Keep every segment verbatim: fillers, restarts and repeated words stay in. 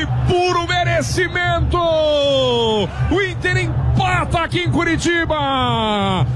de puro merecimento. O Inter empata aqui em Curitiba.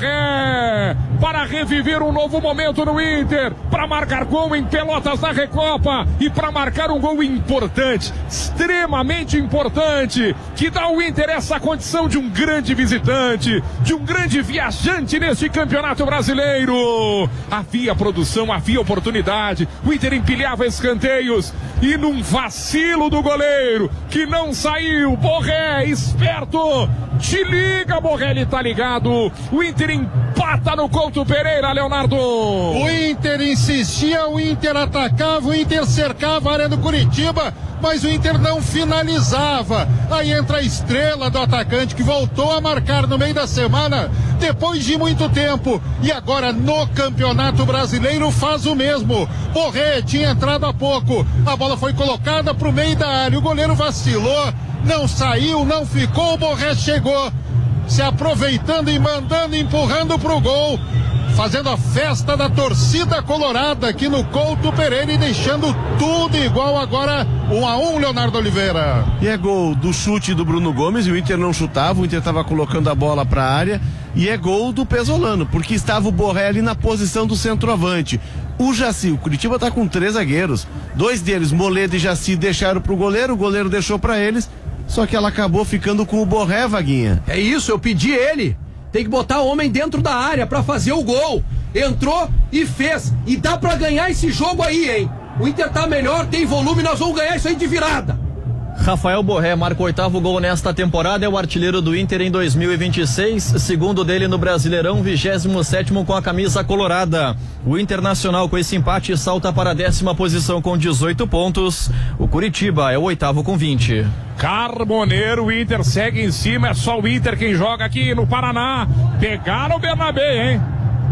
Borré para reviver um novo momento no Inter, para marcar gol em Pelotas na Recopa e para marcar um gol importante, extremamente importante, que dá ao Inter essa condição de um grande visitante, de um grande viajante neste Campeonato Brasileiro. Havia produção, havia oportunidade, o Inter empilhava escanteios e num vacilo do goleiro que não saiu, Borré, esperto, te liga, Borré, ele tá ligado. O Inter empata no Couto Pereira, Leonardo. O Inter insistia, o Inter atacava, o Inter cercava a área do Curitiba, mas o Inter não finalizava. Aí entra a estrela do atacante que voltou a marcar no meio da semana, depois de muito tempo, e agora no Campeonato Brasileiro faz o mesmo. Borré tinha entrado há pouco, a bola foi colocada pro meio da área, o goleiro vacilou, não saiu, não ficou, o Borré chegou, se aproveitando e mandando, empurrando pro gol, fazendo a festa da torcida colorada aqui no Couto Pereira e deixando tudo igual agora, um a um, Leonardo Oliveira. E é gol do chute do Bruno Gomes, e o Inter não chutava, o Inter estava colocando a bola para a área, e é gol do Pesolano, porque estava o Borré ali na posição do centroavante. O Jaci, o Curitiba está com três zagueiros, dois deles, Moledo e Jaci, deixaram pro goleiro, o goleiro deixou para eles, só que ela acabou ficando com o Borré, Vaguinha. É isso, eu pedi ele. Tem que botar o homem dentro da área pra fazer o gol. Entrou e fez. E dá pra ganhar esse jogo aí, hein? O Inter tá melhor, tem volume, nós vamos ganhar isso aí de virada. Rafael Borré marca o oitavo gol nesta temporada, é o artilheiro do Inter em dois mil e vinte e seis, segundo dele no Brasileirão, vigésimo sétimo com a camisa colorada. O Internacional com esse empate salta para a décima posição com dezoito pontos. O Curitiba é o oitavo com vinte. Carboneiro, o Inter segue em cima, é só o Inter quem joga aqui no Paraná. Pegaram o Bernabé, hein?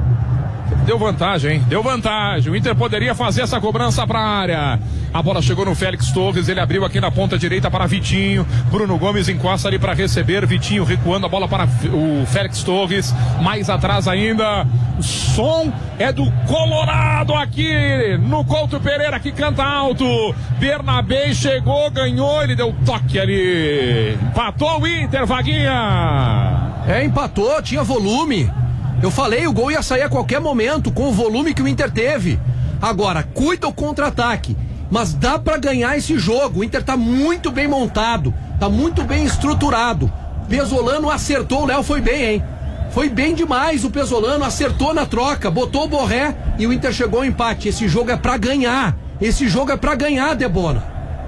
Deu vantagem, hein? Deu vantagem. O Inter poderia fazer essa cobrança para a área. A bola chegou no Félix Torres, ele abriu aqui na ponta direita para Vitinho. Bruno Gomes encosta ali para receber. Vitinho recuando a bola para o Félix Torres. Mais atrás ainda. O som é do Colorado aqui no Couto Pereira, que canta alto. Bernabé chegou, ganhou, ele deu toque ali. Empatou o Inter, Vaguinha. É, empatou, tinha volume. Eu falei, o gol ia sair a qualquer momento com o volume que o Inter teve. Agora, cuida o contra-ataque, mas dá pra ganhar esse jogo. O Inter tá muito bem montado, tá muito bem estruturado. Pesolano acertou, o Léo foi bem, hein? Foi bem demais o Pesolano, acertou na troca, botou o Borré e o Inter chegou ao empate. Esse jogo é pra ganhar, esse jogo é pra ganhar, Debona.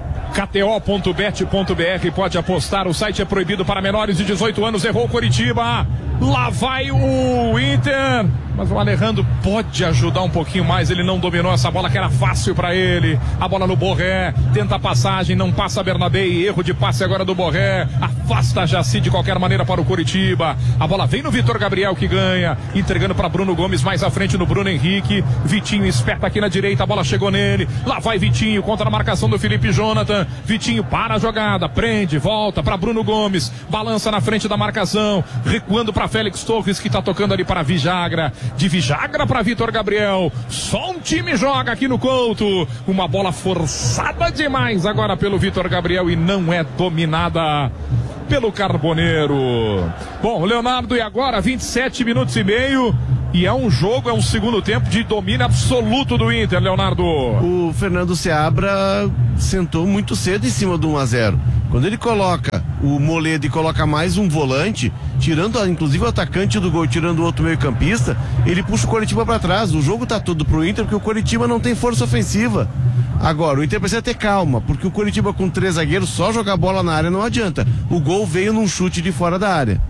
K T O ponto bet ponto B R, pode apostar, o site é proibido para menores de dezoito anos, errou o Coritiba, lá vai o Inter, mas o Alejandro pode ajudar um pouquinho mais, ele não dominou essa bola que era fácil para ele, a bola no Borré, tenta a passagem, não passa Bernabé, erro de passe agora do Borré, afasta Jaci de qualquer maneira para o Coritiba, a bola vem no Vitor Gabriel que ganha, entregando para Bruno Gomes, mais à frente no Bruno Henrique, Vitinho esperta aqui na direita, a bola chegou nele, lá vai Vitinho contra a marcação do Felipe Jonathan, Vitinho para a jogada, prende, volta para Bruno Gomes, balança na frente da marcação, recuando para Félix Torres que está tocando ali para Vijagra, de Vijagra para Vitor Gabriel, só um time joga aqui no Couto, uma bola forçada demais agora pelo Vitor Gabriel e não é dominada pelo Carboneiro. Bom, Leonardo, e agora vinte e sete minutos e meio. E é um jogo, é um segundo tempo de domínio absoluto do Inter, Leonardo. O Fernando Seabra sentou muito cedo em cima do um a zero. Quando ele coloca o Moledo e coloca mais um volante, tirando inclusive o atacante do gol, tirando o outro meio-campista, ele puxa o Coritiba para trás. O jogo tá todo pro Inter porque o Coritiba não tem força ofensiva. Agora, o Inter precisa ter calma, porque o Coritiba com três zagueiros, só jogar bola na área não adianta. O gol veio num chute de fora da área.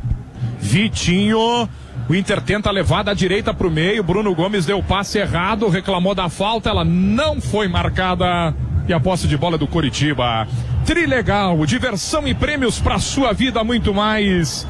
Vitinho, o Inter tenta levar da direita pro meio, Bruno Gomes deu o passe errado, reclamou da falta, ela não foi marcada e a posse de bola é do Coritiba. Trilegal, diversão e prêmios pra sua vida, muito mais.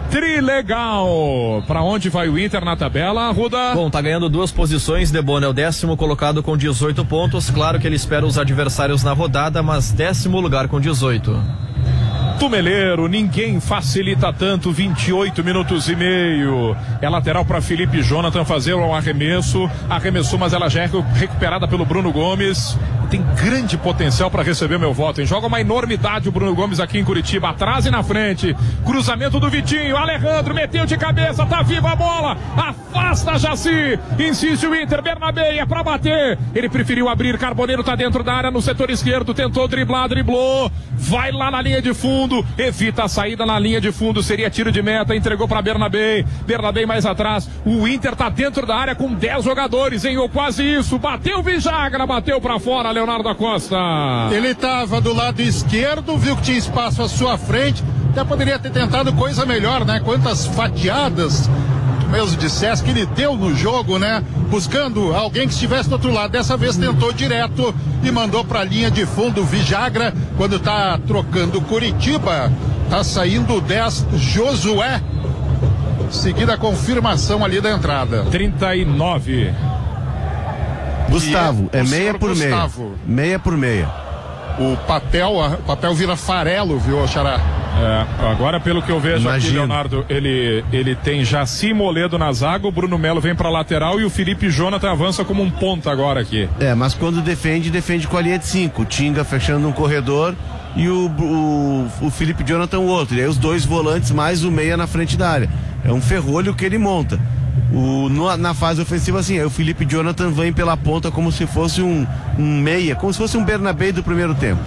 Trilegal. Pra onde vai o Inter na tabela, Ruda? Bom, tá ganhando duas posições, Debona é o décimo colocado com dezoito pontos, claro que ele espera os adversários na rodada, mas décimo lugar com dezoito. Tumeleiro, ninguém facilita tanto, vinte e oito minutos e meio. É lateral para Felipe Jonathan fazer um arremesso. Arremessou, mas ela já é recuperada pelo Bruno Gomes. tem grande potencial para receber meu voto, hein? Joga uma enormidade o Bruno Gomes aqui em Curitiba, atrás e na frente. Cruzamento do Vitinho, Alejandro meteu de cabeça, tá viva a bola, afasta Jaci, insiste o Inter, Bernabé é pra bater, ele preferiu abrir, Carboneiro tá dentro da área no setor esquerdo, tentou driblar, driblou, vai lá na linha de fundo, evita a saída na linha de fundo, seria tiro de meta, entregou pra Bernabé, Bernabé mais atrás, o Inter tá dentro da área com dez jogadores, hein? Ou quase isso, bateu o Vijagra, bateu pra fora, Leonardo Acosta. Ele estava do lado esquerdo, viu que tinha espaço à sua frente, até poderia ter tentado coisa melhor, né? Quantas fatiadas, mesmo dissesse que ele deu no jogo, né? Buscando alguém que estivesse do outro lado. Dessa vez tentou direto e mandou pra linha de fundo. Vijagra, quando tá trocando Curitiba, tá saindo o dez, Josué. Seguida a confirmação ali da entrada. trinta e nove. Gustavo, é, é meia por Gustavo. meia. Meia por meia. O papel, o papel vira farelo, viu, Xará? É, agora pelo que eu vejo Imagino. aqui, Leonardo, ele, ele tem Jaci Moledo na zaga, o Bruno Melo vem pra lateral e o Felipe Jonathan avança como um ponta agora aqui. É, mas quando defende, defende com a linha de cinco. O Tinga fechando um corredor e o, o, o Felipe Jonathan o outro. E aí os dois volantes mais o meia na frente da área. É um ferrolho que ele monta. O, no, na fase ofensiva, assim, aí o Felipe Jonathan vem pela ponta como se fosse um, um meia, como se fosse um Bernabé do primeiro tempo.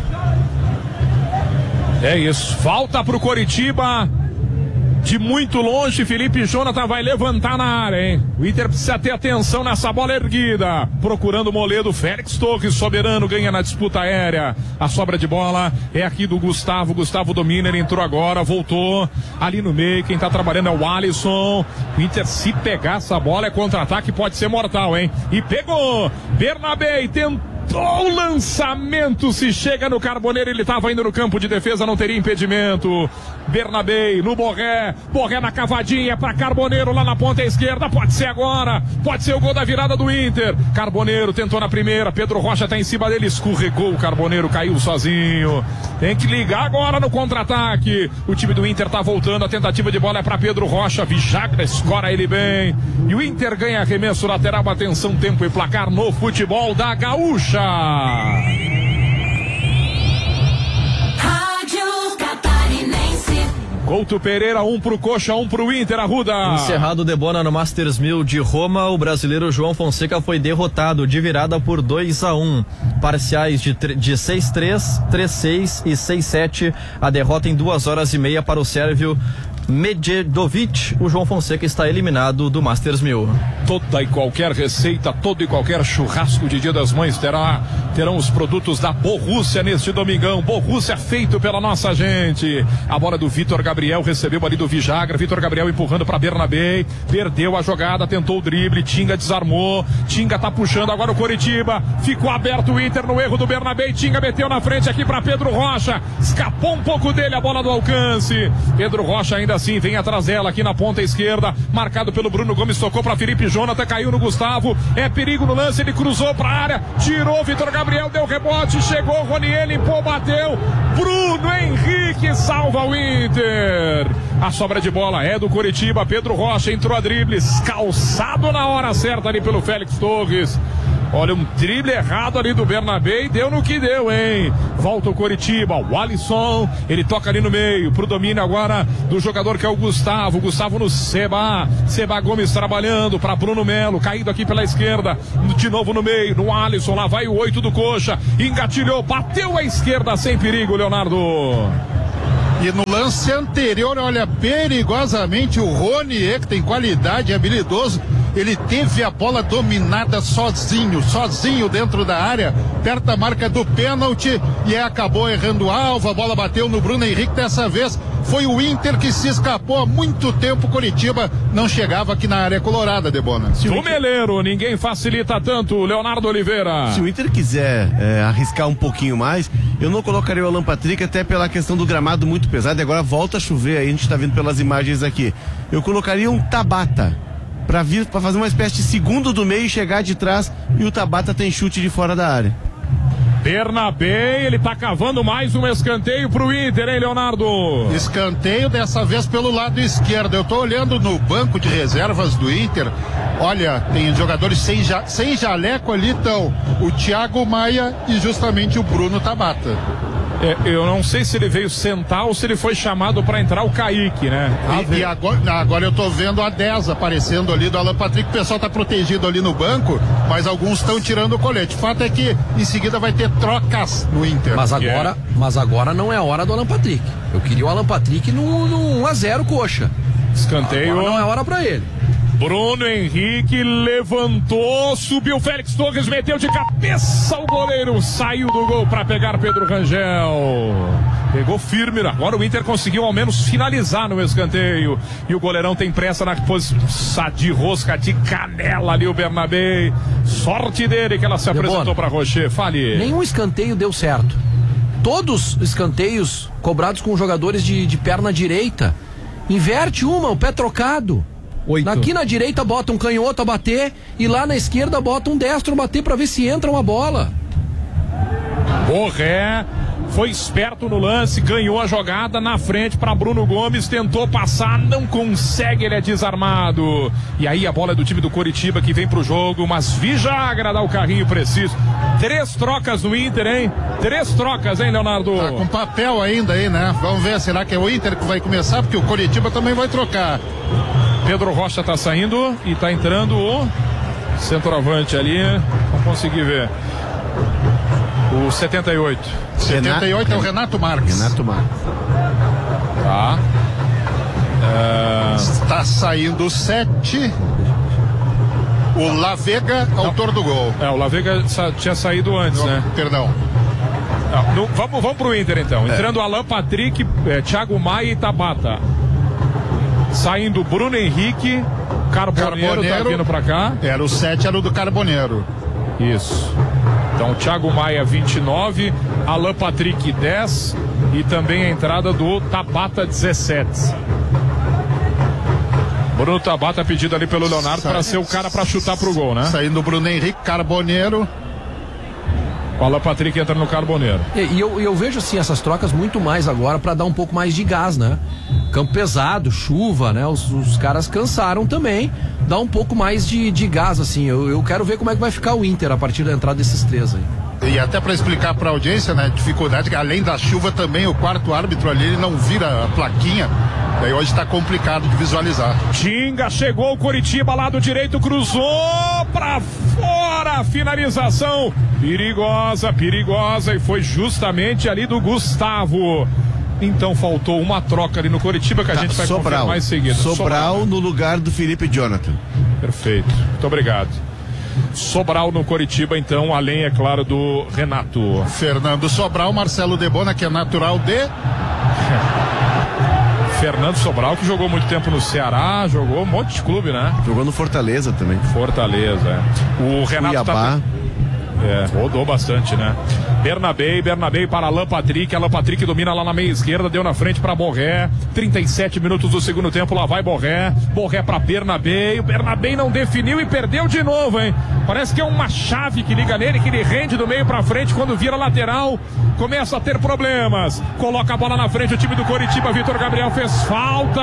É isso, falta pro Coritiba. De muito longe, Felipe Jonathan vai levantar na área, hein? O Inter precisa ter atenção nessa bola erguida. Procurando o Moledo, Félix Torres, soberano, ganha na disputa aérea. A sobra de bola é aqui do Gustavo. Gustavo domina, ele entrou agora, voltou. Ali no meio, quem tá trabalhando é o Alisson. O Inter, se pegar essa bola, é contra-ataque, pode ser mortal, hein? E pegou! Bernabé tentou o lançamento, se chega no Carboneiro, ele estava indo no campo de defesa, não teria impedimento. Bernabé no Borré, Borré na cavadinha para Carboneiro lá na ponta esquerda, pode ser agora, pode ser o gol da virada do Inter. Carboneiro tentou na primeira, Pedro Rocha tá em cima dele, escorregou o Carboneiro, caiu sozinho. Tem que ligar agora no contra-ataque. O time do Inter tá voltando, a tentativa de bola é para Pedro Rocha, Vijagra escora ele bem. E o Inter ganha arremesso lateral, atenção, tempo e placar no futebol da Gaúcha. Rádio Catarinense. Couto Pereira, um pro Coxa, um pro Inter, Arruda. Encerrado o Debona no Masters mil de Roma, o brasileiro João Fonseca foi derrotado de virada por dois a um. Parciais de, de seis a três, três a seis e seis a sete. A derrota em duas horas e meia para o sérvio Medjedovic. O João Fonseca está eliminado do Masters mil. Toda e qualquer receita, todo e qualquer churrasco de Dia das Mães terá, terão os produtos da Borrússia neste domingão. Borrússia feito pela nossa gente. A bola do Vitor Gabriel, recebeu ali do Vijagra. Vitor Gabriel empurrando para Bernabé, perdeu a jogada, tentou o drible, Tinga desarmou, Tinga tá puxando agora o Coritiba, ficou aberto o Inter no erro do Bernabé, Tinga meteu na frente aqui para Pedro Rocha, escapou um pouco dele a bola do alcance. Pedro Rocha ainda assim vem atrás dela aqui na ponta esquerda, marcado pelo Bruno Gomes, tocou para Felipe Jonathan, caiu no Gustavo, é perigo no lance, ele cruzou para a área, tirou Vitor Gabriel, deu rebote, chegou Ronier, limpou, bateu, Bruno Henrique salva o Inter. A sobra de bola é do Coritiba, Pedro Rocha entrou a dribles, calçado na hora certa ali pelo Félix Torres. Olha, um drible errado ali do Bernabé e deu no que deu, hein? Volta o Coritiba, o Alisson, ele toca ali no meio, pro domínio agora do jogador que é o Gustavo, Gustavo no Seba, Seba Gomes trabalhando para Bruno Melo, caído aqui pela esquerda, de novo no meio, no Alisson, lá vai o oito do Coxa, engatilhou, bateu à esquerda sem perigo, Leonardo. E no lance anterior, olha, perigosamente o Ronier, que tem qualidade, é habilidoso, ele teve a bola dominada sozinho, sozinho dentro da área, perto da marca do pênalti, e acabou errando o alvo, a bola bateu no Bruno Henrique, dessa vez foi o Inter que se escapou há muito tempo, Coritiba não chegava aqui na área colorada, Debona. O Meleiro, ninguém facilita tanto, Leonardo Oliveira. Se o Inter quiser é, arriscar um pouquinho mais, eu não colocaria o Alan Patrick, até pela questão do gramado muito pesado, e agora volta a chover, aí a gente está vendo pelas imagens aqui. Eu colocaria um Tabata, para vir, para fazer uma espécie de segundo do meio e chegar de trás, e o Tabata tem chute de fora da área. Bernabé, ele tá cavando mais um escanteio pro Inter, hein, Leonardo? Escanteio dessa vez pelo lado esquerdo. Eu tô olhando no banco de reservas do Inter. Olha, tem jogadores sem, ja, sem jaleco ali, então o Thiago Maia e justamente o Bruno Tabata. É, eu não sei se ele veio sentar ou se ele foi chamado para entrar o Kaique, né? E, e agora, agora eu tô vendo a dez aparecendo ali do Alan Patrick. O pessoal tá protegido ali no banco, mas alguns estão tirando o colete. O fato é que em seguida vai ter trocas no Inter. Mas agora, yeah. mas agora não é hora do Alan Patrick. Eu queria o Alan Patrick no, no um a zero, coxa. Escanteio. Agora não é hora pra ele. Bruno Henrique levantou, subiu Félix Torres, meteu de cabeça, o goleiro saiu do gol para pegar Pedro Rangel. Pegou firme, agora o Inter conseguiu ao menos finalizar no escanteio. E o goleirão tem pressa na posição de rosca de canela ali, o Bernabé. Sorte dele que ela se apresentou para Rocher. Fale. Nenhum escanteio deu certo. Todos escanteios cobrados com jogadores de, de perna direita. Inverte uma, o pé trocado. Oito. Aqui na direita bota um canhoto a bater e lá na esquerda bota um destro a bater pra ver se entra uma bola. Borré foi esperto no lance, ganhou a jogada na frente para Bruno Gomes, tentou passar, não consegue, ele é desarmado. E aí a bola é do time do Coritiba que vem pro jogo, mas Vijagra dá o carrinho preciso. Três trocas no Inter, hein? Três trocas, hein, Leonardo? Tá com papel ainda aí, né? Vamos ver, será que é o Inter que vai começar? Porque o Coritiba também vai trocar. Pedro Rocha tá saindo e tá entrando o centroavante ali. Vamos conseguir ver. O setenta e oito. setenta e oito é o Renato Marques. Renato Marques. Tá. É... Está saindo o sete. O Lavega, autor do gol. É, o Lavega sa- tinha saído antes, Não, né? Perdão. Não, no, vamos, vamos pro Inter então. Entrando é. Alan Patrick, é, Thiago Maia e Tabata. Saindo Bruno Henrique, Carboneiro, Carboneiro tá vindo pra cá. Era o sete, era o do Carboneiro. Isso. Então Thiago Maia vinte e nove, Alan Patrick dez e também a entrada do Tabata dezessete. Bruno Tabata pedido ali pelo Leonardo para ser o cara para chutar pro gol, né? Saindo o Bruno Henrique, Carboneiro. O Alan Patrick entra no Carboneiro. E, e eu, eu vejo assim essas trocas muito mais agora para dar um pouco mais de gás, né? Campo pesado, chuva, né? Os, os caras cansaram também. Dá um pouco mais de, de gás, assim. Eu, eu quero ver como é que vai ficar o Inter a partir da entrada desses três aí. E até para explicar para a audiência, né? Dificuldade que além da chuva também o quarto árbitro ali ele não vira a plaquinha. Daí hoje está complicado de visualizar. Tinga chegou o Coritiba, lado direito, cruzou pra fora, finalização perigosa, perigosa, e foi justamente ali do Gustavo. Então faltou uma troca ali no Coritiba que a tá, gente vai Sobral. confirmar em seguida. Sobral, Sobral no lugar do Felipe Jonathan. Perfeito, muito obrigado. Sobral no Coritiba, então, além, é claro, do Renato. Fernando Sobral, Marcelo Debona, que é natural de... Fernando Sobral, que jogou muito tempo no Ceará, jogou um monte de clube, né? Jogou no Fortaleza também. Fortaleza, é. O Renato Cuiabá. Tá... É, rodou bastante, né? Bernabé, Bernabé para Alan Patrick. Alan Patrick domina lá na meia esquerda, deu na frente para Borré. trinta e sete minutos do segundo tempo, lá vai Borré. Borré para Bernabé. O Bernabé não definiu e perdeu de novo, hein? Parece que é uma chave que liga nele, que ele rende do meio para frente. Quando vira lateral, começa a ter problemas. Coloca a bola na frente, o time do Coritiba. Vitor Gabriel fez falta.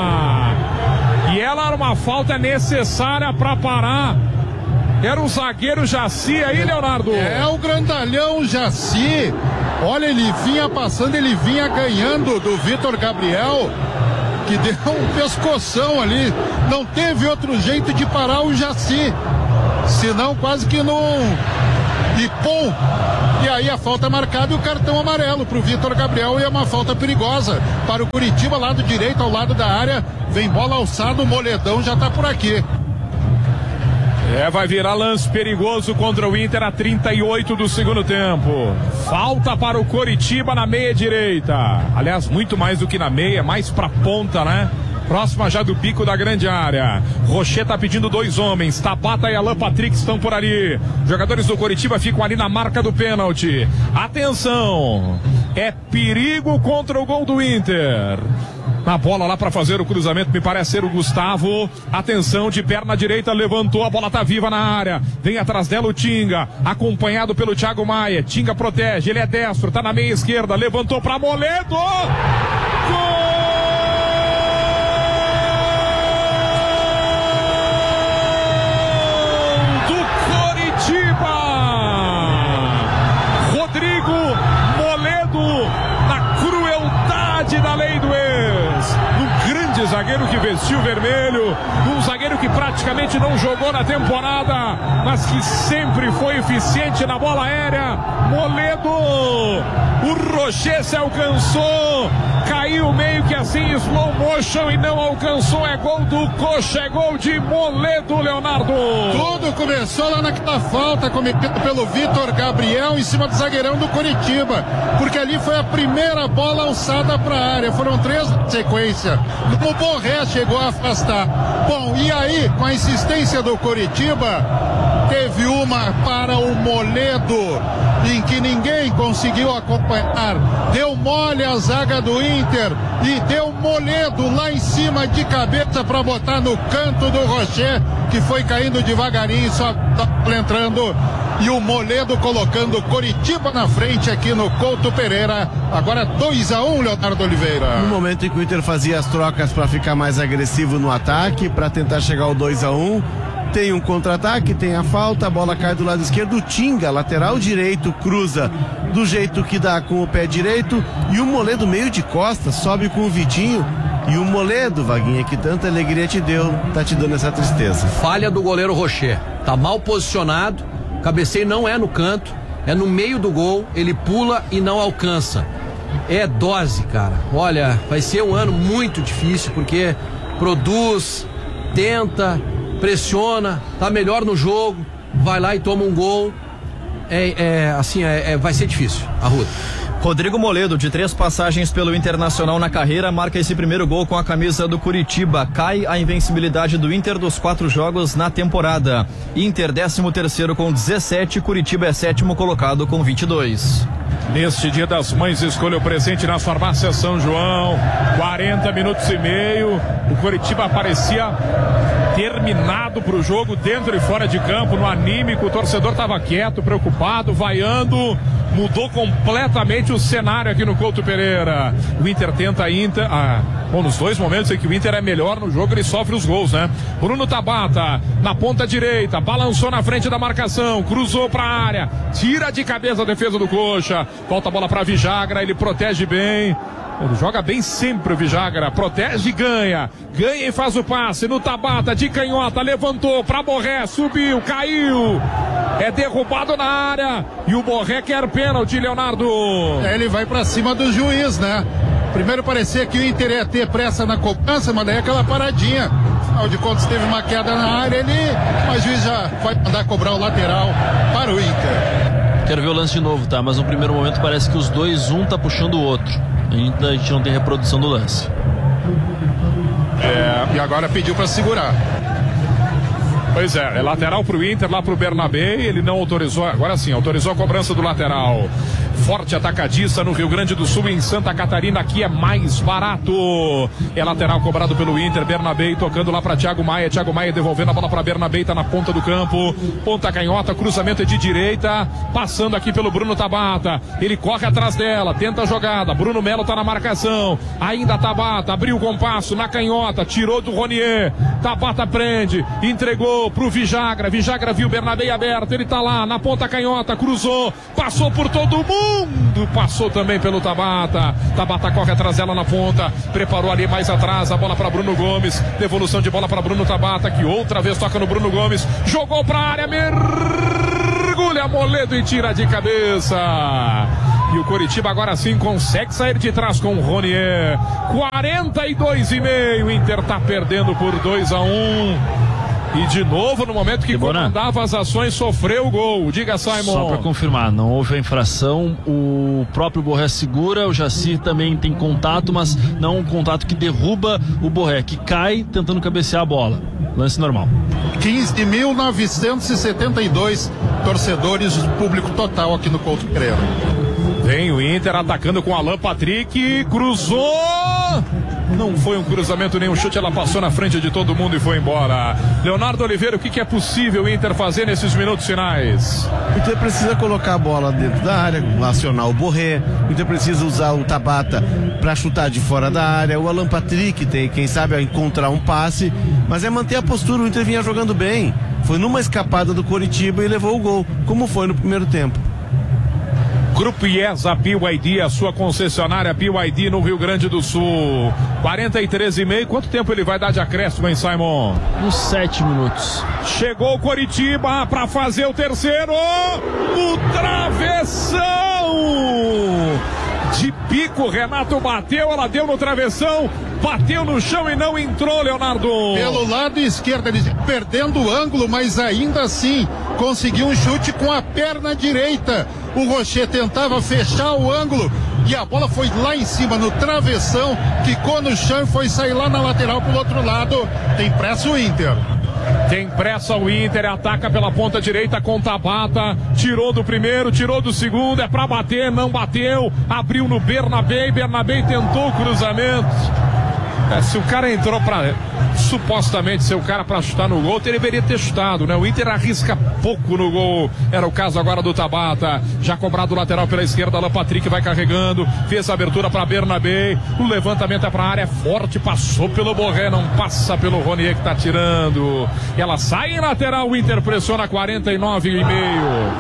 E ela era uma falta necessária para parar. Era o zagueiro Jaci aí, Leonardo. É o grandalhão Jaci. Olha, ele vinha passando, ele vinha ganhando do Vitor Gabriel, que deu um pescoção ali. Não teve outro jeito de parar o Jaci. Senão quase que não... E pum! E aí a falta marcada e o cartão amarelo para o Vitor Gabriel, e é uma falta perigosa para o Coritiba, lado direito, ao lado da área. Vem bola alçada, o Moledão já está por aqui. É, vai virar lance perigoso contra o Inter a trinta e oito do segundo tempo. Falta para o Coritiba na meia direita. Aliás, muito mais do que na meia, mais pra ponta, né? Próxima já do bico da grande área. Rocher tá pedindo dois homens. Tabata e Alan Patrick estão por ali. Jogadores do Coritiba ficam ali na marca do pênalti. Atenção! É perigo contra o gol do Inter. na bola lá para fazer o cruzamento, me parece ser o Gustavo. Atenção, de perna direita, levantou, a bola tá viva na área. Vem atrás dela o Tinga, acompanhado pelo Thiago Maia. Tinga protege, ele é destro, tá na meia esquerda, levantou para Moledo. Gol! Da lei do ex, um grande zagueiro que vestiu vermelho, um zagueiro que praticamente não jogou na temporada, mas que sempre foi eficiente na bola aérea. Moledo, o Rocher se alcançou, caiu meio que assim, slow motion, e não alcançou. É gol do Coxa, é gol de Moledo, Leonardo. Tudo começou lá naquela falta cometida pelo Vitor Gabriel em cima do zagueirão do Coritiba, porque ali foi a primeira bola alçada para a área, foram três na sequência. O Borré chegou a afastar. Bom, e aí, com a insistência do Coritiba, teve uma para o Moledo, em que ninguém conseguiu acompanhar. Deu mole a zaga do Inter e deu Moledo lá em cima de cabeça para botar no canto do Rocher, que foi caindo devagarinho, só entrando. E o Moledo colocando Coritiba na frente aqui no Couto Pereira. Agora dois a um, Leonardo Oliveira. No momento em que o Inter fazia as trocas para ficar mais agressivo no ataque, para tentar chegar ao dois a um, tem um contra-ataque, tem a falta, a bola cai do lado esquerdo, o Tinga, lateral direito, cruza do jeito que dá com o pé direito, e o Moledo meio de costas, sobe com o Vitinho. E o Moledo, Vaguinha, que tanta alegria te deu, tá te dando essa tristeza. Falha do goleiro Rocher, tá mal posicionado, cabeceio não é no canto, é no meio do gol, ele pula e não alcança. É dose, cara. Olha, vai ser um ano muito difícil, porque produz, tenta, pressiona, tá melhor no jogo, vai lá e toma um gol. É, é assim, é, é, vai ser difícil, Arruda. Rodrigo Moledo, de três passagens pelo Internacional na carreira, marca esse primeiro gol com a camisa do Curitiba. Cai a invencibilidade do Inter dos quatro jogos na temporada. Inter décimo terceiro com dezessete, Curitiba é sétimo colocado com vinte e dois. Neste Dia das Mães, escolha o presente nas farmácias São João. quarenta minutos e meio. O Curitiba aparecia terminado pro jogo, dentro e fora de campo, no anímico. O torcedor estava quieto, preocupado, vaiando. Mudou completamente o cenário aqui no Couto Pereira. O Inter tenta Inter. Ah, bom, nos dois momentos em que o Inter é melhor no jogo, ele sofre os gols, né? Bruno Tabata, na ponta direita, balançou na frente da marcação, cruzou pra área, tira de cabeça a defesa do Coxa. Volta a bola pra Vijagra, ele protege bem. Ele joga bem sempre o Vijagra, protege e ganha, ganha e faz o passe no Tabata, de canhota, levantou pra Borré, subiu, caiu, é derrubado na área, e o Borré quer pênalti, Leonardo. É, ele vai pra cima do juiz, né? Primeiro parecia que o Inter ia ter pressa na cobrança, mas daí aquela paradinha, afinal de contas teve uma queda na área, ele, mas o juiz já vai mandar cobrar o lateral para o Inter. Quero ver o lance de novo, tá? Mas no primeiro momento parece que os dois, um tá puxando o outro. Ainda a gente não tem reprodução do lance. É, e agora pediu para segurar. Pois é, é lateral pro Inter, lá pro Bernabé, ele não autorizou, agora sim, autorizou a cobrança do lateral. Forte atacadista no Rio Grande do Sul, em Santa Catarina, aqui é mais barato. É lateral cobrado pelo Inter, Bernabé tocando lá para Thiago Maia, Thiago Maia devolvendo a bola para Bernabé, tá na ponta do campo, ponta canhota, cruzamento é de direita, passando aqui pelo Bruno Tabata, ele corre atrás dela, tenta a jogada, Bruno Melo tá na marcação, ainda Tabata, abriu o compasso na canhota, tirou do Ronier, Tabata prende, entregou pro Vijagra, Vijagra viu Bernabé aberto, ele tá lá na ponta canhota, cruzou, passou por todo mundo, passou também pelo Tabata, Tabata corre atrás dela na ponta, preparou ali mais atrás, a bola para Bruno Gomes, devolução de bola para Bruno Tabata, que outra vez toca no Bruno Gomes, jogou pra área, mergulha Moledo e tira de cabeça. E o Coritiba agora sim consegue sair de trás com o Ronier. quarenta e dois e meio, o Inter tá perdendo por dois a um. E de novo, no momento que comandava as ações, sofreu o gol. Diga, Simon. Só para confirmar, não houve a infração. O próprio Borré segura, o Jacir também tem contato, mas não um contato que derruba o Borré, que cai tentando cabecear a bola. Lance normal. quinze mil novecentos e setenta e dois torcedores, público total aqui no Couto Pereira. Vem o Inter atacando com Alan Patrick, cruzou. Não foi um cruzamento, nem um chute, ela passou na frente de todo mundo e foi embora. Leonardo Oliveira, o que, que é possível o Inter fazer nesses minutos finais? O Inter precisa colocar a bola dentro da área, acionar o Borré. O Inter precisa usar o Tabata para chutar de fora da área. O Alan Patrick tem, quem sabe, encontrar um passe, mas é manter a postura. O Inter vinha jogando bem. Foi numa escapada do Coritiba e levou o gol, como foi no primeiro tempo. Grupo IESA B Y D, a sua concessionária B Y D no Rio Grande do Sul. quarenta e três e meio. Quanto tempo ele vai dar de acréscimo, hein, Simon? Uns sete minutos. Chegou o Coritiba para fazer o terceiro. O travessão! De pico, Renato bateu, ela deu no travessão, bateu no chão e não entrou, Leonardo. Pelo lado esquerdo, ele perdendo o ângulo, mas ainda assim conseguiu um chute com a perna direita. O Rocher tentava fechar o ângulo e a bola foi lá em cima no travessão, quicou no chão e foi sair lá na lateral pro outro lado. Tem pressa o Inter. Tem pressa o Inter, ataca pela ponta direita com Tabata, tirou do primeiro, tirou do segundo, é pra bater, não bateu, abriu no Bernabé, Bernabé tentou o cruzamento. É, se o cara entrou pra, supostamente ser o cara pra chutar no gol, ele deveria ter chutado, né? O Inter arrisca pouco no gol, era o caso agora do Tabata, já cobrado o lateral pela esquerda, Alan Patrick vai carregando, fez a abertura pra Bernabé, o levantamento é pra área, é forte, passou pelo Borré, não passa pelo Ronier que tá tirando, ela sai em lateral, o Inter pressiona quarenta e nove e meio.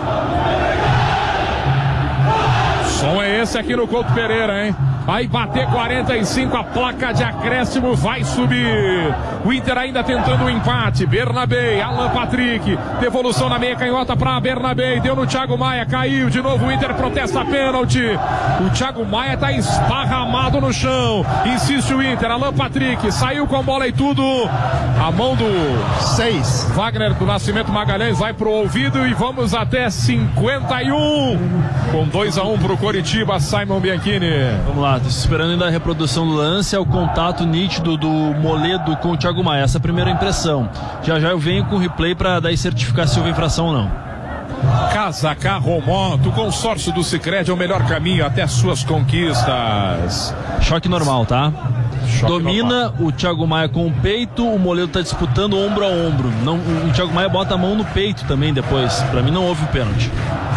Som é esse aqui no Couto Pereira, hein? Vai bater quarenta e cinco, a placa de acréscimo vai subir. O Inter ainda tentando o empate. Bernabé, Alan Patrick, devolução na meia canhota para Bernabé, deu no Thiago Maia, caiu de novo, o Inter protesta a pênalti. O Thiago Maia tá esparramado no chão. Insiste o Inter, Alan Patrick, saiu com bola e tudo. A mão do seis, Wagner do Nascimento Magalhães vai pro ouvido e vamos até cinquenta e um. Com dois a um pro Coritiba, Simon Bianchini. Vamos lá. Esperando ainda a reprodução do lance, é o contato nítido do Moledo com o Thiago Maia. Essa é a primeira impressão. Já já eu venho com o replay para daí certificar se houve infração ou não. Casa Carro Moto, consórcio do Sicredi é o melhor caminho até suas conquistas. Choque normal, tá? Choque Domina normal. O Thiago Maia com o peito, o Moledo tá disputando ombro a ombro. Não, o Thiago Maia bota a mão no peito também depois. Para mim não houve pênalti.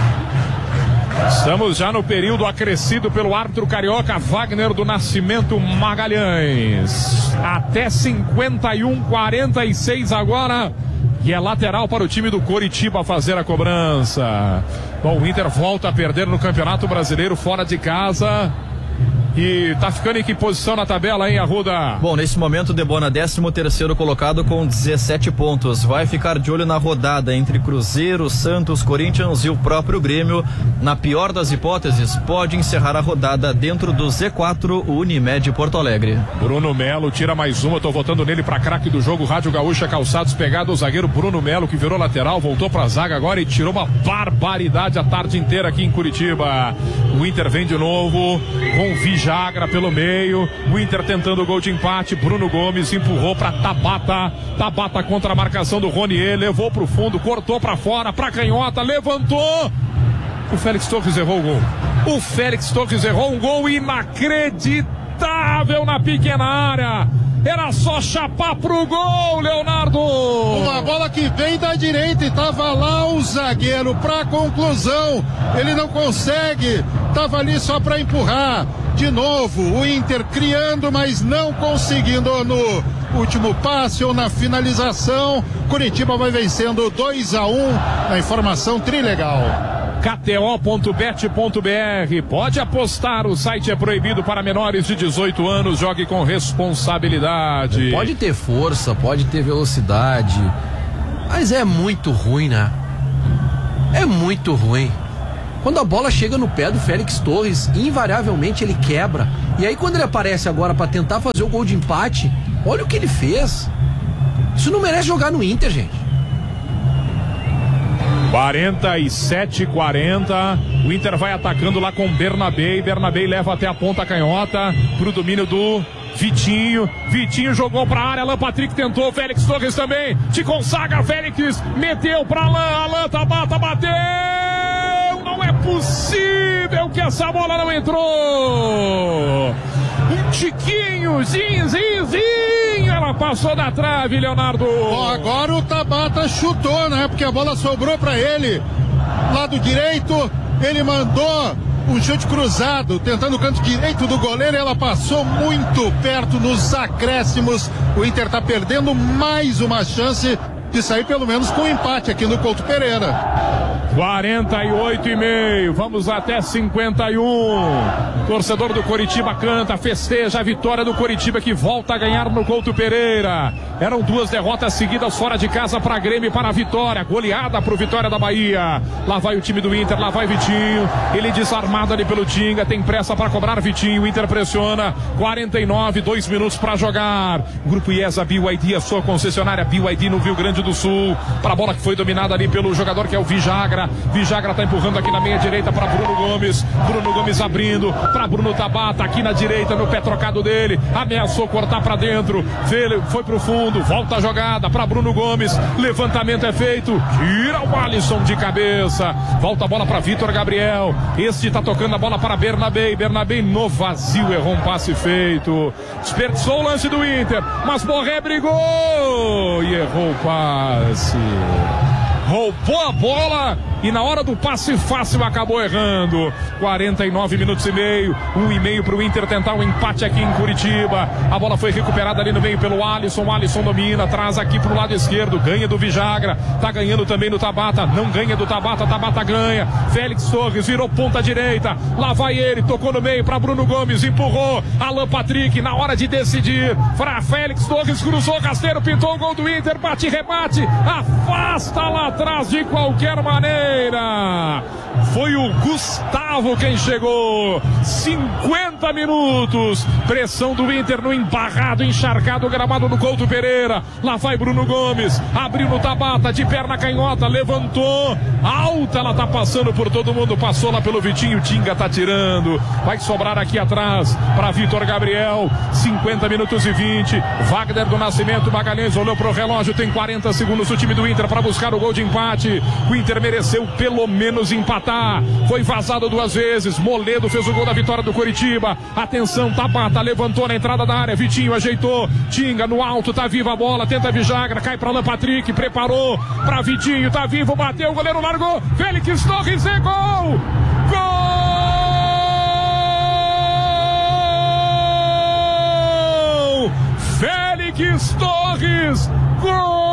Estamos já no período acrescido pelo árbitro carioca Wagner do Nascimento Magalhães. Até cinquenta e um, quarenta e seis agora. E é lateral para o time do Coritiba fazer a cobrança. Bom, o Inter volta a perder no Campeonato Brasileiro fora de casa. E tá ficando em que posição na tabela, hein, Arruda? Bom, nesse momento o Debona, décimo terceiro colocado com dezessete pontos. Vai ficar de olho na rodada entre Cruzeiro, Santos, Corinthians e o próprio Grêmio. Na pior das hipóteses, pode encerrar a rodada dentro do Z quatro, o Unimed Porto Alegre. Bruno Melo tira mais uma, tô votando nele pra craque do jogo. Rádio Gaúcha Calçados, pegado o zagueiro Bruno Melo, que virou lateral, voltou pra zaga agora e tirou uma barbaridade a tarde inteira aqui em Curitiba. O Inter vem de novo com Vigia Jagra pelo meio, o Inter tentando o gol de empate, Bruno Gomes empurrou para Tabata, Tabata contra a marcação do Ronier, levou pro fundo, cortou para fora, para canhota, levantou, o Félix Torres errou o gol, o Félix Torres errou um gol inacreditável na pequena área. Era só chapar pro gol, Leonardo! Uma bola que vem da direita e tava lá o zagueiro pra conclusão. Ele não consegue, tava ali só pra empurrar. De novo, o Inter criando, mas não conseguindo no último passe ou na finalização. Curitiba vai vencendo dois a um na informação trilegal. K T O ponto bet ponto B R. Pode apostar, o site é proibido para menores de dezoito anos, jogue com responsabilidade. Pode ter força, pode ter velocidade, mas é muito ruim, né? É muito ruim. Quando a bola chega no pé do Félix Torres, invariavelmente ele quebra. E aí quando ele aparece agora para tentar fazer o gol de empate, olha o que ele fez. Isso não merece jogar no Inter, gente. quarenta e sete a quarenta, o Inter vai atacando lá com Bernabé, Bernabé leva até a ponta canhota pro domínio do Vitinho, Vitinho jogou pra área, Alan Patrick tentou, Félix Torres também, te consagra, Félix, meteu pra Alan, Alan Tabata bateu, não é possível que essa bola não entrou. Um tiquinho, zinho, zinho, zinho. Ela passou da trave, Leonardo. Bom, agora o Tabata chutou, né? Porque a bola sobrou pra ele. Lado direito, ele mandou um chute cruzado, tentando o canto direito do goleiro. Ela passou muito perto nos acréscimos. O Inter tá perdendo mais uma chance de sair pelo menos com um empate aqui no Couto Pereira. quarenta e oito e meio, vamos até cinquenta e um. Torcedor do Coritiba canta, festeja a vitória do Coritiba, que volta a ganhar no Couto Pereira. Eram duas derrotas seguidas fora de casa para Grêmio e para a Vitória, goleada para o Vitória da Bahia. Lá vai o time do Inter, lá vai Vitinho, ele desarmado ali pelo Tinga, tem pressa para cobrar Vitinho, o Inter pressiona. Quarenta e nove, dois minutos para jogar. Grupo IESA B Y D, a sua concessionária B Y D no Rio Grande do Sul, para a bola que foi dominada ali pelo jogador que é o Vijagra. Vijagra tá empurrando aqui na meia direita para Bruno Gomes. Bruno Gomes abrindo para Bruno Tabata aqui na direita, no pé trocado dele. Ameaçou cortar para dentro. Foi pro fundo. Volta a jogada para Bruno Gomes. Levantamento é feito. Tira o Alisson de cabeça. Volta a bola para Vitor Gabriel. Este tá tocando a bola para Bernabé. Bernabé no vazio, errou um passe feito. Desperdiçou o lance do Inter, mas Borré brigou e errou o passe. Roubou a bola e na hora do passe fácil acabou errando. quarenta e nove minutos e meio, um e meio para o Inter tentar um empate aqui em Curitiba. A bola foi recuperada ali no meio pelo Alisson. Alisson domina, traz aqui para o lado esquerdo, ganha do Vijagra, tá ganhando também do Tabata, não ganha do Tabata, Tabata ganha. Félix Torres virou ponta direita, lá vai ele, tocou no meio para Bruno Gomes, empurrou Alan Patrick na hora de decidir. Para Félix Torres, cruzou, rasteiro, pintou o gol do Inter, bate, rebate, afasta lá atrás de qualquer maneira. Foi o Gustavo quem chegou. cinquenta minutos. Pressão do Inter no embarrado, encharcado gramado do Couto Pereira. Lá vai Bruno Gomes. Abriu no Tabata, de perna canhota, levantou. Alta, ela tá passando por todo mundo. Passou lá pelo Vitinho. Tinga tá tirando. Vai sobrar aqui atrás para Vitor Gabriel. cinquenta minutos e vinte. Wagner do Nascimento. Magalhães olhou pro relógio. Tem quarenta segundos o time do Inter para buscar o gol de empate. O Inter mereceu pelo menos empatar. Foi vazado duas vezes. Moledo fez o gol da vitória do Coritiba. Atenção, Tabata levantou na entrada da área. Vitinho ajeitou. Tinga no alto, tá viva a bola. Tenta Vijagra, cai pra Alan Patrick. Preparou pra Vitinho, tá vivo, bateu. O goleiro largou. Félix Torres é gol! Gol! Félix Torres! Gol!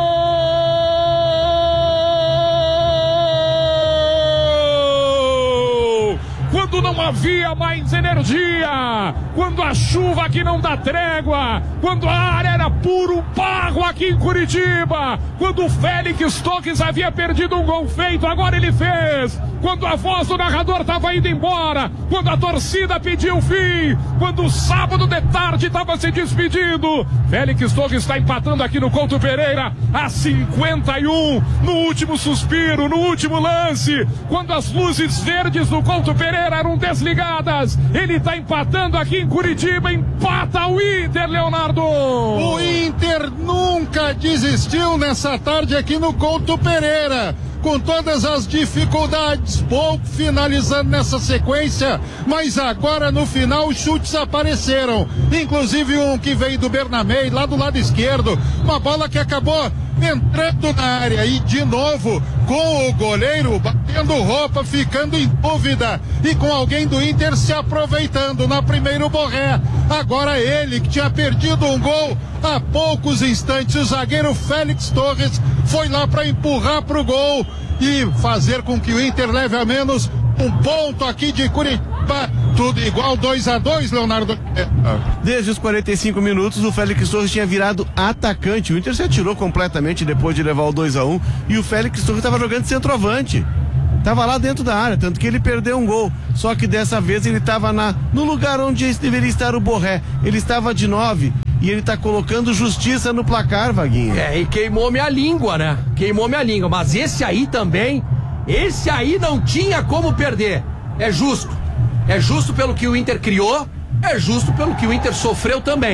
Quando não havia mais energia, quando a chuva aqui não dá trégua, quando a área era puro barro aqui em Curitiba, quando o Félix Torres havia perdido um gol feito, agora ele fez. Quando a voz do narrador estava indo embora, quando a torcida pediu fim, quando o sábado de tarde estava se despedindo, Félix Torres está empatando aqui no Couto Pereira a cinquenta e um, no último suspiro, no último lance, quando as luzes verdes do Couto Pereira eram desligadas, ele está empatando aqui em Curitiba, empata o Inter, Leonardo. O Inter nunca desistiu nessa tarde aqui no Couto Pereira. Com todas as dificuldades, pouco finalizando nessa sequência, mas agora no final os chutes apareceram, inclusive um que veio do Bernabé, lá do lado esquerdo, uma bola que acabou entrando na área e de novo com o goleiro batendo roupa, ficando em dúvida e com alguém do Inter se aproveitando. Na primeira o Borré, agora ele que tinha perdido um gol há poucos instantes, o zagueiro Félix Torres foi lá para empurrar pro gol e fazer com que o Inter leve a menos um ponto aqui de Curitiba. Tudo igual, dois a dois, Leonardo. Desde os quarenta e cinco minutos, o Félix Torres tinha virado atacante. O Inter se atirou completamente depois de levar o dois a um e o Félix Torres estava jogando centroavante. Tava lá dentro da área, tanto que ele perdeu um gol. Só que dessa vez ele estava na no lugar onde deveria estar o Borré. Ele estava de nove e ele tá colocando justiça no placar, Vaguinho. É, e queimou minha língua, né? Queimou minha língua. Mas esse aí também, esse aí não tinha como perder. É justo. É justo pelo que o Inter criou, é justo pelo que o Inter sofreu também.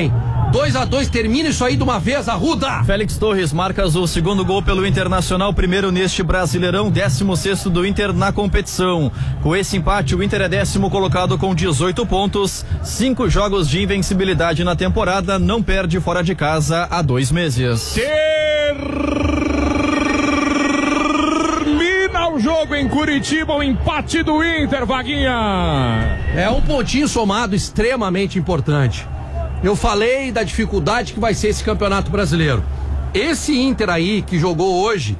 dois a dois, termina isso aí de uma vez, Arruda. Félix Torres marca o segundo gol pelo Internacional, primeiro neste Brasileirão, décimo sexto do Inter na competição. Com esse empate, o Inter é décimo colocado com dezoito pontos, cinco jogos de invencibilidade na temporada, não perde fora de casa há dois meses. Termina o jogo em Curitiba, o empate do Inter, Vaguinha. É um pontinho somado extremamente importante. Eu falei da dificuldade que vai ser esse Campeonato Brasileiro. Esse Inter aí que jogou hoje,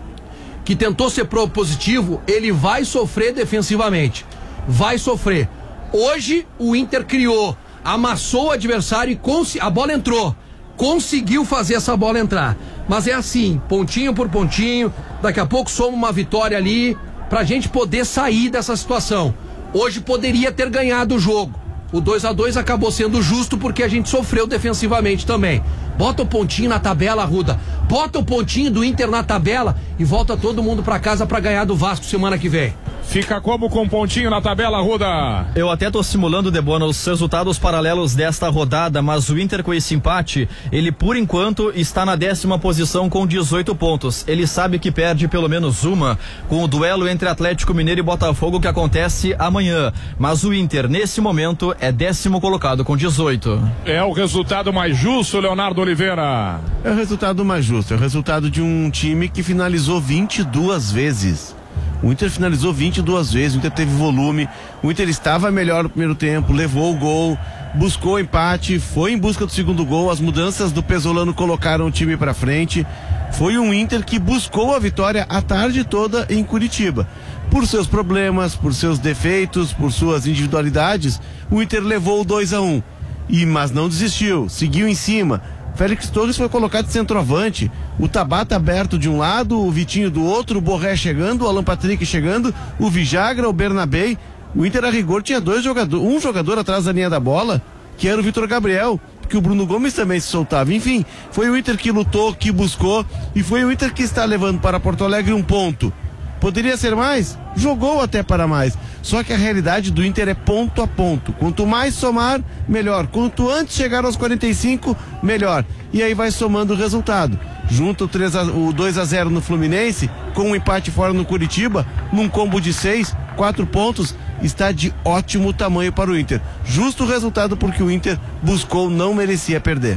que tentou ser propositivo, ele vai sofrer defensivamente. Vai sofrer. Hoje o Inter criou, amassou o adversário e cons... a bola entrou. Conseguiu fazer essa bola entrar. Mas é assim, pontinho por pontinho, daqui a pouco soma uma vitória ali, pra gente poder sair dessa situação. Hoje poderia ter ganhado o jogo. O dois a dois acabou sendo justo porque a gente sofreu defensivamente também. Bota o pontinho na tabela, Arruda. Bota o pontinho do Inter na tabela e volta todo mundo pra casa pra ganhar do Vasco semana que vem. Fica como com pontinho na tabela, Arruda? Eu até tô simulando, Debona, os resultados paralelos desta rodada, mas o Inter com esse empate, ele por enquanto está na décima posição com dezoito pontos. Ele sabe que perde pelo menos uma com o duelo entre Atlético Mineiro e Botafogo que acontece amanhã. Mas o Inter, nesse momento, é décimo colocado com dezoito. É o resultado mais justo, Leonardo Oliveira? É o resultado mais justo, é o resultado de um time que finalizou vinte e duas vezes. O Inter finalizou vinte e duas vezes, o Inter teve volume, o Inter estava melhor no primeiro tempo, levou o gol, buscou o empate, foi em busca do segundo gol, as mudanças do Pesolano colocaram o time pra frente. Foi um Inter que buscou a vitória a tarde toda em Curitiba. Por seus problemas, por seus defeitos, por suas individualidades, o Inter levou o dois a um. E, mas não desistiu, seguiu em cima. Félix Torres foi colocado de centroavante, o Tabata aberto de um lado, o Vitinho do outro, o Borré chegando, o Alan Patrick chegando, o Vijagra, o Bernabé. O Inter a rigor tinha dois jogadores, um jogador atrás da linha da bola, que era o Vitor Gabriel, porque o Bruno Gomes também se soltava. Enfim, foi o Inter que lutou, que buscou, e foi o Inter que está levando para Porto Alegre um ponto. Poderia ser mais? Jogou até para mais. Só que a realidade do Inter é ponto a ponto. Quanto mais somar, melhor. Quanto antes chegar aos quarenta e cinco, melhor. E aí vai somando o resultado. Junta o, três a, o dois a zero no Fluminense, com um empate fora no Curitiba, num combo de seis, quatro pontos, está de ótimo tamanho para o Inter. Justo o resultado porque o Inter buscou, não merecia perder.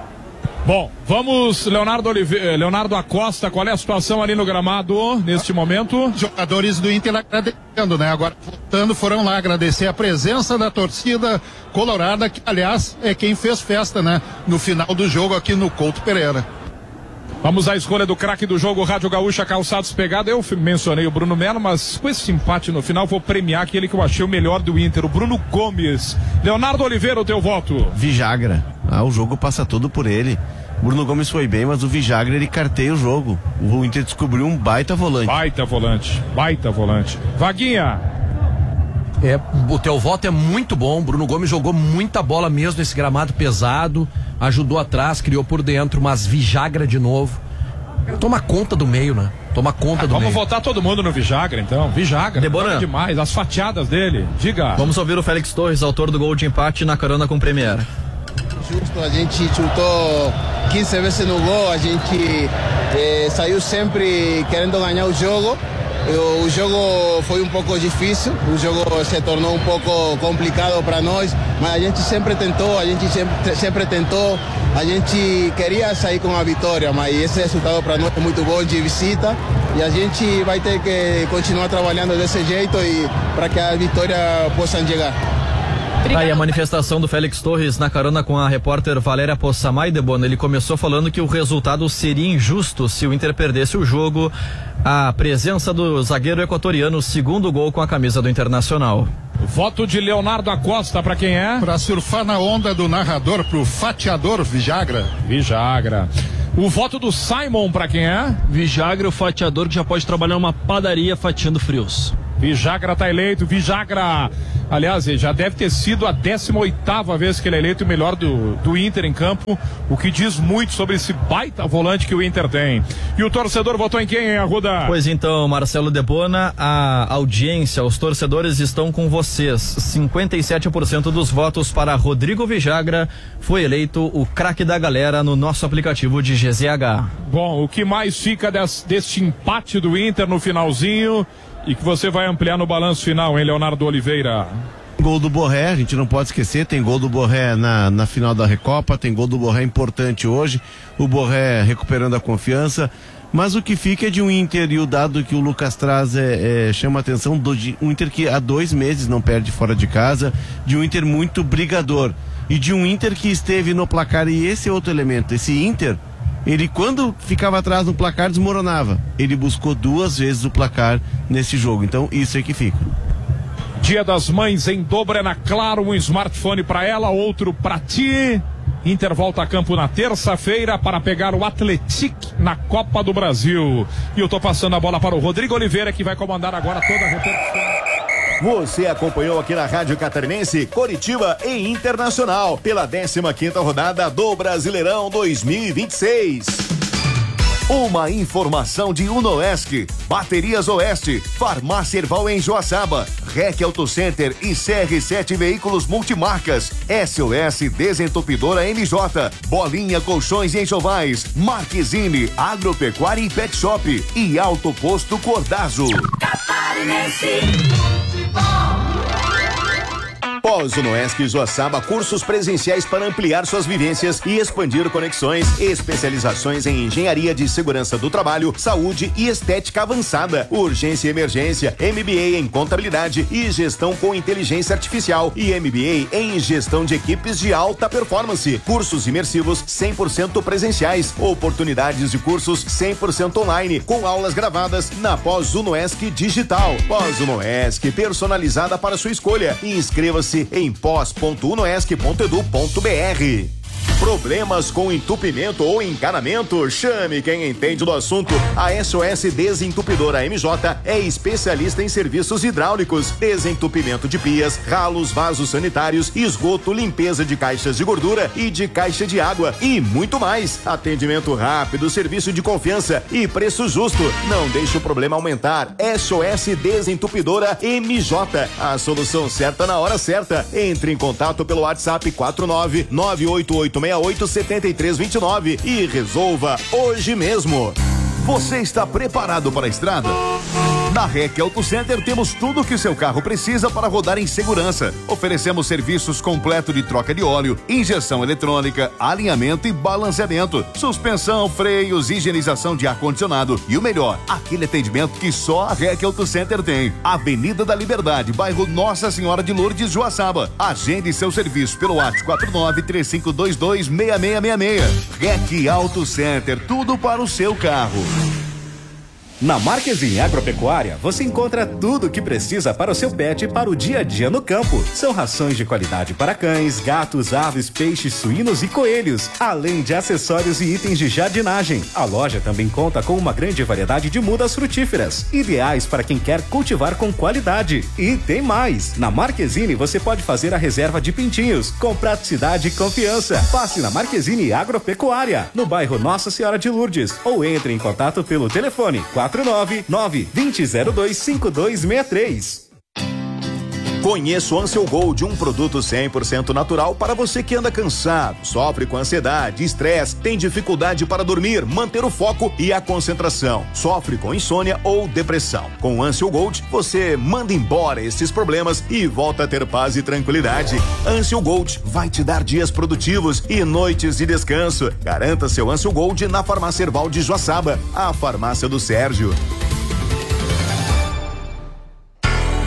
Bom, vamos, Leonardo Oliveira, Leonardo Acosta, qual é a situação ali no gramado neste momento? Jogadores do Inter agradecendo, né? Agora voltando, foram lá agradecer a presença da torcida colorada, que aliás é quem fez festa, né? No final do jogo aqui no Couto Pereira. Vamos à escolha do craque do jogo, Rádio Gaúcha, calçados pegado. Eu mencionei o Bruno Melo, mas com esse empate no final vou premiar aquele que eu achei o melhor do Inter, o Bruno Gomes. Leonardo Oliveira, o teu voto? Vijagra. Ah, o jogo passa todo por ele. Bruno Gomes foi bem, mas o Vijagra ele carteia o jogo. O Inter descobriu um baita volante. Baita volante, baita volante. Vaguinha. É, o teu voto é muito bom. Bruno Gomes jogou muita bola mesmo nesse gramado pesado, ajudou atrás, criou por dentro, mas Vijagra de novo. Toma conta do meio, né? Toma conta ah, do vamos meio. Vamos votar todo mundo no Vijagra, então. Vijagra, Debora demais, as fatiadas dele. Diga. Vamos ouvir o Félix Torres, autor do gol de empate na carona com o Premier. Justo, a gente chutou quinze vezes no gol, a gente eh, saiu sempre querendo ganhar o jogo. O jogo foi um pouco difícil, o jogo se tornou um pouco complicado para nós, mas a gente sempre tentou, a gente sempre, sempre tentou, a gente queria sair com a vitória, mas esse resultado para nós é muito bom de visita e a gente vai ter que continuar trabalhando desse jeito e para que a vitória possa chegar. Aí a manifestação do Félix Torres na carona com a repórter Valéria Possamay, Debona. Ele começou falando que o resultado seria injusto se o Inter perdesse o jogo. A presença do zagueiro equatoriano, segundo gol com a camisa do Internacional. Voto de Leonardo Acosta para quem é? Para surfar na onda do narrador, pro fatiador Vijagra. Vijagra. O voto do Simon para quem é? Vijagra, o fatiador que já pode trabalhar uma padaria fatiando frios. Vijagra tá eleito, Vijagra, aliás, já deve ter sido a décima oitava vez que ele é eleito o melhor do, do Inter em campo, o que diz muito sobre esse baita volante que o Inter tem. E o torcedor votou em quem, hein, Arruda? Pois então, Marcelo Debona, a audiência, os torcedores estão com vocês. cinquenta e sete por cento dos votos para Rodrigo Vijagra, foi eleito o craque da galera no nosso aplicativo de G Z H. Bom, o que mais fica des, deste empate do Inter no finalzinho e que você vai ampliar no balanço final, hein, Leonardo Oliveira? Gol do Borré, a gente não pode esquecer, tem gol do Borré na, na final da Recopa, tem gol do Borré importante hoje, o Borré recuperando a confiança, mas o que fica é de um Inter, e o dado que o Lucas traz é, é, chama a atenção, do, de um Inter que há dois meses não perde fora de casa, de um Inter muito brigador, e de um Inter que esteve no placar, e esse é outro elemento, esse Inter, ele quando ficava atrás no placar desmoronava, ele buscou duas vezes o placar nesse jogo, então isso é que fica. Dia das Mães em dobro é na Claro, um smartphone para ela, outro para ti. Inter volta a campo na terça-feira para pegar o Atlético na Copa do Brasil. E eu tô passando a bola para o Rodrigo Oliveira, que vai comandar agora toda a repercussão. Você acompanhou aqui na Rádio Catarinense, Coritiba e Internacional, pela décima quinta rodada do Brasileirão dois mil e vinte e seis. Uma informação de Unoesc, Baterias Oeste, Farmácia Erval em Joaçaba, Rec Auto Center e C R sete Veículos Multimarcas, S O S Desentupidora M J, Bolinha Colchões e Enxovais, Marquezine, Agropecuária e Pet Shop e Alto Posto Cordazo. Pós-Unoesc Joaçaba, cursos presenciais para ampliar suas vivências e expandir conexões, especializações em engenharia de segurança do trabalho, saúde e estética avançada, urgência e emergência, M B A em contabilidade e gestão com inteligência artificial e M B A em gestão de equipes de alta performance, cursos imersivos cem por cento presenciais, oportunidades de cursos cem por cento online, com aulas gravadas na Pós-Unoesc Digital. Pós-Unoesc, personalizada para sua escolha. Inscreva-se em pós ponto unoesc ponto edu ponto br. Problemas com entupimento ou encanamento? Chame quem entende do assunto. A S O S Desentupidora M J é especialista em serviços hidráulicos, desentupimento de pias, ralos, vasos sanitários, esgoto, limpeza de caixas de gordura e de caixa de água e muito mais. Atendimento rápido, serviço de confiança e preço justo. Não deixe o problema aumentar. S O S Desentupidora M J, a solução certa na hora certa. Entre em contato pelo WhatsApp quatro nove nove oito oito seis oito sete três dois nove e resolva hoje mesmo. Você está preparado para a estrada? Na Rec Auto Center temos tudo o que seu carro precisa para rodar em segurança. Oferecemos serviços completos de troca de óleo, injeção eletrônica, alinhamento e balanceamento, suspensão, freios, higienização de ar-condicionado e o melhor, aquele atendimento que só a Rec Auto Center tem. Avenida da Liberdade, bairro Nossa Senhora de Lourdes, Joaçaba. Agende seu serviço pelo WhatsApp quatro nove três cinco dois dois seis seis seis seis. Rec Auto Center, tudo para o seu carro. Na Marquezine Agropecuária, você encontra tudo o que precisa para o seu pet para o dia a dia no campo. São rações de qualidade para cães, gatos, aves, peixes, suínos e coelhos, além de acessórios e itens de jardinagem. A loja também conta com uma grande variedade de mudas frutíferas, ideais para quem quer cultivar com qualidade. E tem mais! Na Marquezine você pode fazer a reserva de pintinhos, com praticidade e confiança. Passe na Marquezine Agropecuária, no bairro Nossa Senhora de Lourdes, ou entre em contato pelo telefone quatro nove nove dois zero dois cinco dois seis três. Conheça o Ansel Gold, um produto cem por cento natural para você que anda cansado, sofre com ansiedade, estresse, tem dificuldade para dormir, manter o foco e a concentração, sofre com insônia ou depressão. Com o Ansel Gold, você manda embora esses problemas e volta a ter paz e tranquilidade. Ansel Gold vai te dar dias produtivos e noites de descanso. Garanta seu Ansel Gold na Farmácia Erval de Joaçaba, a farmácia do Sérgio. Já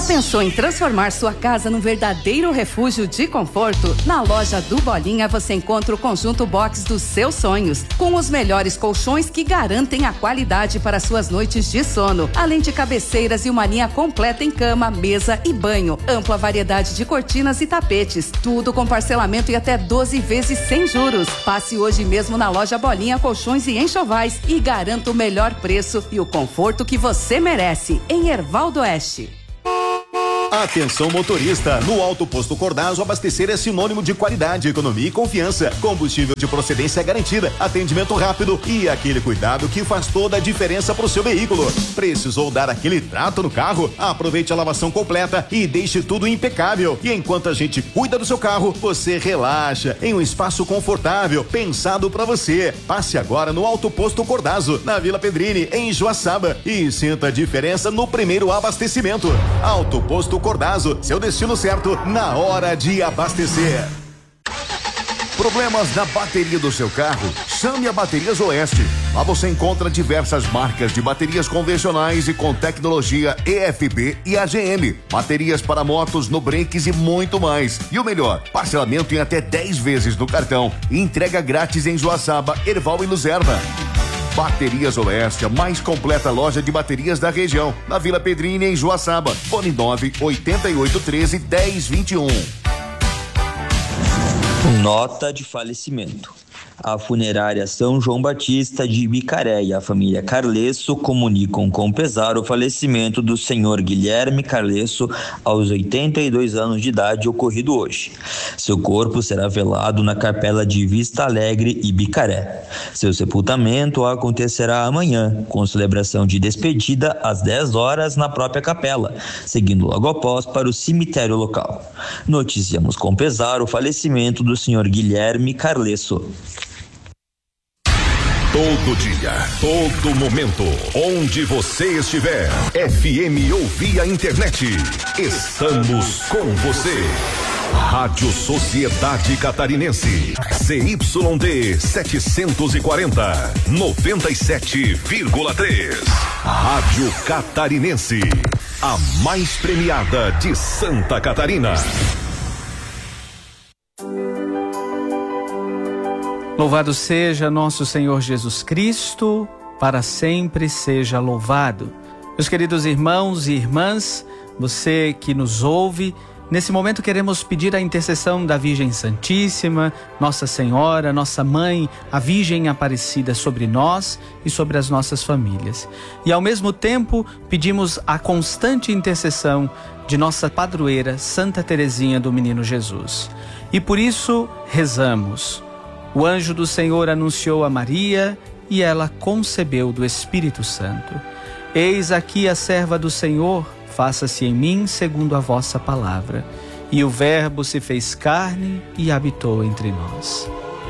Já pensou em transformar sua casa num verdadeiro refúgio de conforto? Na loja do Bolinha você encontra o conjunto box dos seus sonhos, com os melhores colchões que garantem a qualidade para suas noites de sono, além de cabeceiras e uma linha completa em cama, mesa e banho, ampla variedade de cortinas e tapetes, tudo com parcelamento e até doze vezes sem juros. Passe hoje mesmo na loja Bolinha Colchões e Enxovais e garanta o melhor preço e o conforto que você merece, em Herval do Oeste. Atenção motorista, no Alto Posto Cordazo abastecer é sinônimo de qualidade, economia e confiança. Combustível de procedência garantida, atendimento rápido e aquele cuidado que faz toda a diferença para o seu veículo. Precisou dar aquele trato no carro? Aproveite a lavação completa e deixe tudo impecável. E enquanto a gente cuida do seu carro, você relaxa em um espaço confortável, pensado para você. Passe agora no Alto Posto Cordazo, na Vila Pedrini, em Joaçaba, e sinta a diferença no primeiro abastecimento. Alto Posto Cordazo, seu destino certo na hora de abastecer. Problemas na bateria do seu carro? Chame a Baterias Oeste. Lá você encontra diversas marcas de baterias convencionais e com tecnologia E F B e A G M. Baterias para motos, no brakes e muito mais. E o melhor, parcelamento em até dez vezes no cartão. E entrega grátis em Joaçaba, Herval e Luzerna. Baterias Oeste, a mais completa loja de baterias da região, na Vila Pedrini, em Joaçaba. Fone nove oito oito um três, um zero dois um. Nota de falecimento. A funerária São João Batista de Ibicaré e a família Carlesso comunicam com pesar o falecimento do senhor Guilherme Carlesso aos oitenta e dois anos de idade, ocorrido hoje. Seu corpo será velado na capela de Vista Alegre, Ibicaré. Seu sepultamento acontecerá amanhã, com celebração de despedida às dez horas na própria capela, seguindo logo após para o cemitério local. Noticiamos com pesar o falecimento do senhor Guilherme Carlesso. Todo dia, todo momento, onde você estiver, F M ou via internet, estamos com você. Rádio Sociedade Catarinense, C Y D setecentos e quarenta, noventa e sete vírgula três. Rádio Catarinense, a mais premiada de Santa Catarina. Louvado seja nosso Senhor Jesus Cristo, para sempre seja louvado. Meus queridos irmãos e irmãs, você que nos ouve, nesse momento queremos pedir a intercessão da Virgem Santíssima, Nossa Senhora, Nossa Mãe, a Virgem Aparecida sobre nós e sobre as nossas famílias. E ao mesmo tempo pedimos a constante intercessão de nossa padroeira Santa Teresinha do Menino Jesus. E por isso rezamos. O anjo do Senhor anunciou a Maria e ela concebeu do Espírito Santo. Eis aqui a serva do Senhor, faça-se em mim segundo a vossa palavra. E o Verbo se fez carne e habitou entre nós.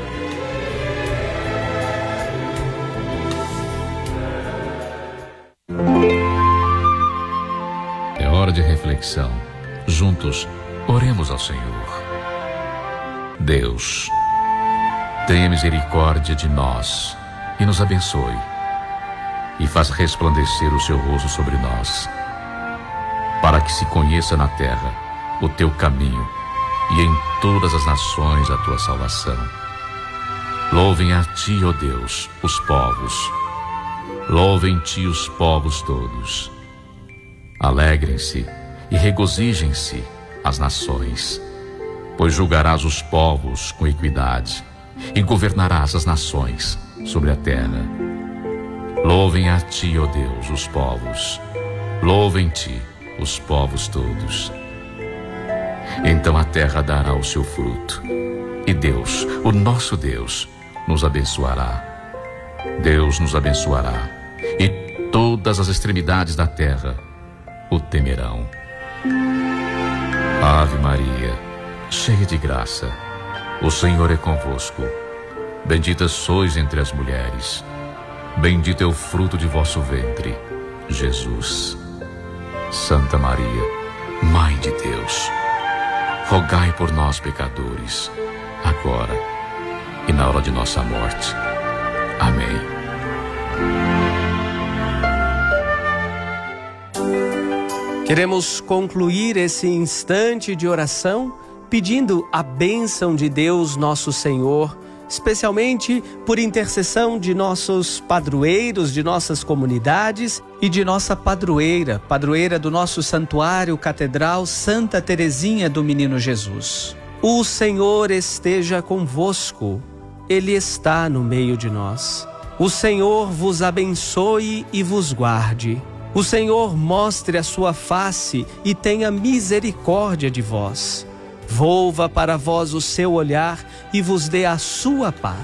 É hora de reflexão. Juntos, oremos ao Senhor. Deus, tenha misericórdia de nós e nos abençoe, e faz resplandecer o seu rosto sobre nós, para que se conheça na terra o teu caminho e em todas as nações a tua salvação. Louvem a ti, ó Deus, os povos, louvem-te os povos todos. Alegrem-se e regozijem-se as nações, pois julgarás os povos com equidade e governarás as nações sobre a terra. Louvem a ti, ó Deus, os povos, louvem-te os povos todos. Então a terra dará o seu fruto, e Deus, o nosso Deus, nos abençoará. Deus nos abençoará, e todas as extremidades da terra o temerão. Ave Maria, cheia de graça, o Senhor é convosco. Bendita sois entre as mulheres, bendito é o fruto de vosso ventre, Jesus. Santa Maria, Mãe de Deus, rogai por nós, pecadores, agora e na hora de nossa morte. Amém. Queremos concluir esse instante de oração pedindo a bênção de Deus, nosso Senhor, especialmente por intercessão de nossos padroeiros, de nossas comunidades e de nossa padroeira, padroeira do nosso santuário catedral Santa Teresinha do Menino Jesus. O Senhor esteja convosco, Ele está no meio de nós. O Senhor vos abençoe e vos guarde. O Senhor mostre a sua face e tenha misericórdia de vós. Volva para vós o seu olhar e vos dê a sua paz.